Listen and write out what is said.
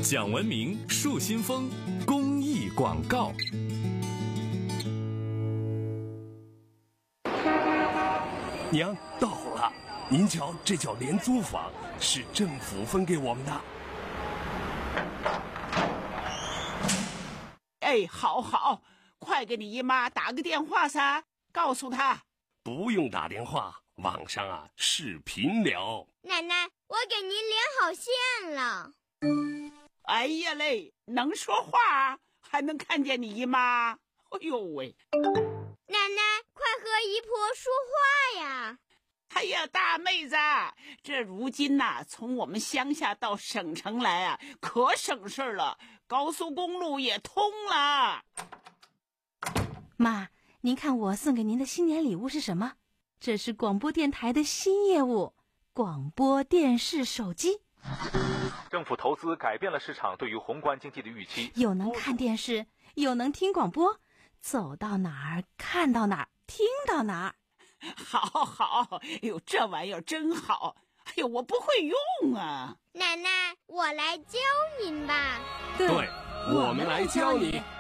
讲文明树新风公益广告。 娘到了，您瞧，这叫廉租房，是政府分给我们的。 哎，好，快给你姨妈打个电话噻，告诉她。 不用打电话，网上视频聊。 奶奶，我给您连好线了。 哎呀嘞，能说话还能看见你姨妈，哎呦喂！ 奶奶，快和姨婆说话呀！ 哎呀，大妹子，这如今从我们乡下到省城来可省事了，高速公路也通了。 妈，您看我送给您的新年礼物是什么？这是广播电台的新业务——广播电视手机。 政府投资改变了市场对于宏观经济的预期， 又能看电视，又能听广播，走到哪儿看到哪儿，听到哪儿。 好，哎呦，这玩意儿真好！哎呦，我不会用啊。 奶奶，我来教您吧。 对，我们来教你。